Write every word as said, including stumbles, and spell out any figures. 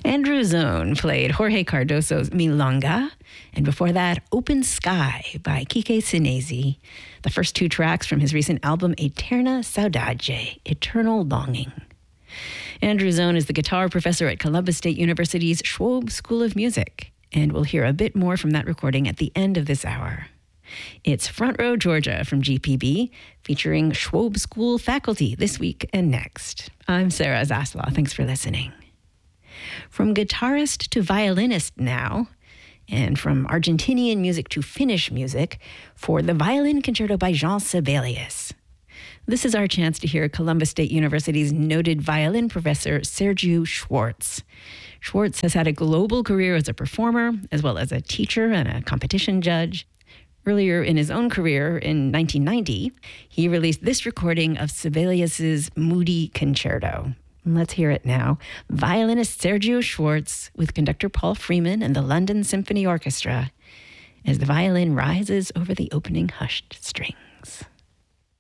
Andrew Zone played Jorge Cardoso's Milonga, and before that, Open Sky by Kike Sinesi, the first two tracks from his recent album Eterna Saudade, Eternal Longing. Andrew Zone is the guitar professor at Columbus State University's Schwab School of Music, and we'll hear a bit more from that recording at the end of this hour. It's Front Row Georgia from G P B, featuring Schwab School faculty this week and next. I'm Sarah Zaslaw. Thanks for listening. From guitarist to violinist now, and from Argentinian music to Finnish music, for the Violin Concerto by Jean Sibelius. This is our chance to hear Columbus State University's noted violin professor, Sergiu Schwartz. Schwartz has had a global career as a performer, as well as a teacher and a competition judge. Earlier in his own career, in nineteen ninety, he released this recording of Sibelius's Moody Concerto. Let's hear it now. Violinist Sergiu Schwartz with conductor Paul Freeman and the London Symphony Orchestra as the violin rises over the opening hushed string.